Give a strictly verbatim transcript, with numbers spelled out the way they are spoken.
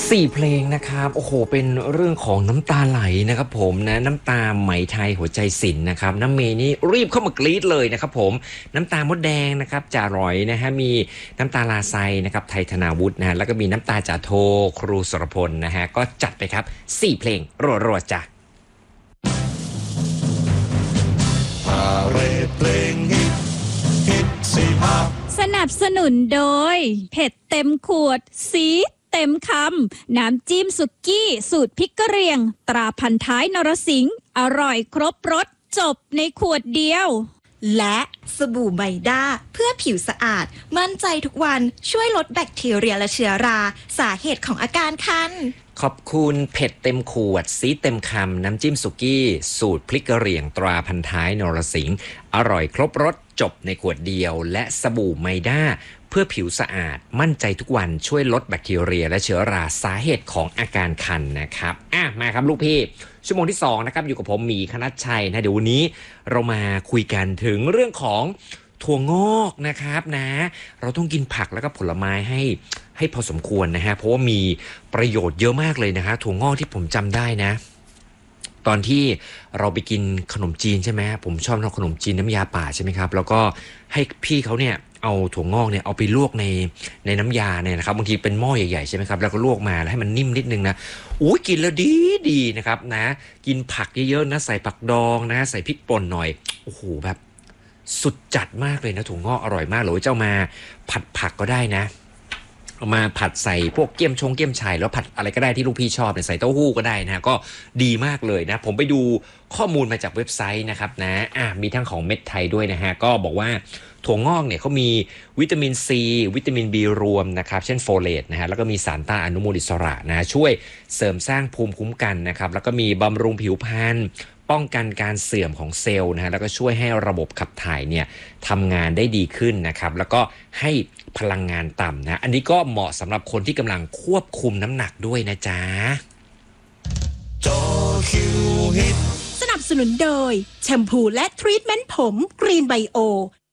สี่เพลงนะครับโอ้โหเป็นเรื่องของน้ำตาไหลนะครับผมนะน้ำตาไหมไทยหัวใจศิลป์นะครับน้ำเมย์นี่รีบเข้ามากรี๊ดเลยนะครับผมน้ำตามดแดงนะครับจ่าร้อยนะฮะมีน้ำตาลาไซนะครับไทยธนาวุฒินะฮะแล้วก็มีน้ำตาจ่าโทครูสรพลนะฮะก็จัดไปครับสี่เพลงรัวๆจ้ะพาเรดเพลงฮิตฮิตสี่ภาคสนับสนุนโดยเผ็ดเต็มขวดซีดเต็มคำน้ำจิ้มสุกี้สูตรพริกกะเหรี่ยงตราพันท้ายนรสิงห์อร่อยครบรสจบในขวดเดียวและสบู่ไมด้าเพื่อผิวสะอาดมั่นใจทุกวันช่วยลดแบคทีเรียและเชื้อราสาเหตุของอาการคันขอบคุณเผ็ดเต็มขวดซีเต็มคำน้ำจิ้มสุกี้สูตรพริกกะเหรี่ยงตราพันท้ายนรสิงห์อร่อยครบรสจบในขวดเดียวและสบู่ไมด้าเพื่อผิวสะอาดมั่นใจทุกวันช่วยลดแบคทีเรียและเชื้อราสาเหตุของอาการคันนะครับอ่ะมาครับลูกพี่ชั่วโมงที่สองนะครับอยู่กับผมหมีคณัชชัยนะเดี๋ยววันนี้เรามาคุยกันถึงเรื่องของถั่วงอกนะครับนะเราต้องกินผักแล้วก็ผลไม้ให้ให้พอสมควรนะฮะเพราะว่ามีประโยชน์เยอะมากเลยนะฮะถั่วงอกที่ผมจำได้นะตอนที่เราไปกินขนมจีนใช่ไหมผมชอบทำขนมจีนน้ำยาป่าใช่ไหมครับแล้วก็ให้พี่เขาเนี่ยเอาถั่วงอกเนี่ยเอาไปลวกในในน้ำยาเนี่ยนะครับบางทีเป็นหม้อใหญ่ๆใช่ไหมครับแล้วก็ลวกมาแล้วให้มันนิ่มนิดนึงนะอุ้ยกินแล้วดีดีนะครับนะกินผักเยอะๆนะใส่ผักดองนะใส่พริกป่นหน่อยโอ้โหแบบสุดจัดมากเลยนะถั่วงอกอร่อยมากเลยเจ้ามาผัดผักก็ได้นะเอามาผัดใส่พวกเกี๊ยมชงเกี๊ยมชายแล้วผัดอะไรก็ได้ที่ลูกพี่ชอบเนี่ยใส่เต้าหู้ก็ได้นะก็ดีมากเลยนะผมไปดูข้อมูลมาจากเว็บไซต์นะครับนะอ่ะมีทั้งของเม็ดไทยด้วยนะฮะก็บอกว่าถั่วงอกเนี่ยเขามีวิตามินซีวิตามิน B รวมนะครับเช่นโฟเลตนะฮะแล้วก็มีสารต้านอนุมูลอิสระนะช่วยเสริมสร้างภูมิคุ้มกันนะครับแล้วก็มีบำรุงผิวพรรณป้องกันการเสื่อมของเซลล์นะฮะแล้วก็ช่วยให้ระบบขับถ่ายเนี่ยทำงานได้ดีขึ้นนะครับแล้วก็ให้พลังงานต่ำนะอันนี้ก็เหมาะสำหรับคนที่กำลังควบคุมน้ำหนักด้วยนะจ๊ะจอคิวฮิตสนับสนุนโดยแชมพูและทรีทเมนต์ผมกรีนไบโอ